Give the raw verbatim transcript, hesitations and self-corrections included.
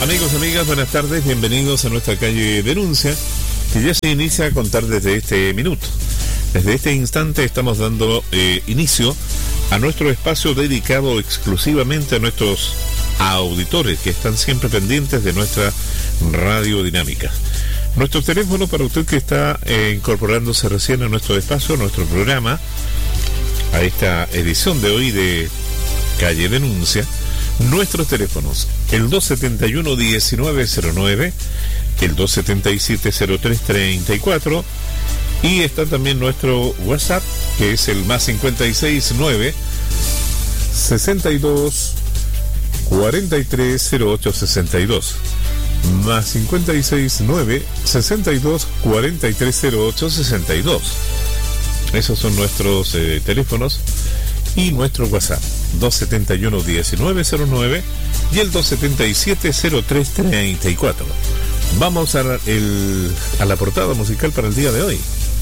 Amigos, amigas, buenas tardes, bienvenidos a nuestra calle Denuncia, que ya se inicia a contar desde este minuto. Desde este instante estamos dando eh, inicio a nuestro espacio dedicado exclusivamente a nuestros auditores que están siempre pendientes de nuestra radio dinámica. Nuestro teléfono para usted que está eh, incorporándose recién a nuestro espacio, a nuestro programa, a esta edición de hoy de Calle Denuncia. Nuestros teléfonos, el dos setenta y uno, diecinueve cero nueve, el dos setenta y siete, cero tres treinta y cuatro, y está también nuestro WhatsApp, que es el más cincuenta y seis nueve, sesenta y dos, cuarenta y tres, cero ocho sesenta y dos, más cincuenta y seis nueve, sesenta y dos, cuarenta y tres, cero ocho sesenta y dos. Esos son nuestros eh, teléfonos. Y nuestro WhatsApp, dos setenta y uno, diecinueve cero nueve y el dos setenta y siete, cero tres treinta y cuatro. Vamos a la, el, a la portada musical para el día de hoy.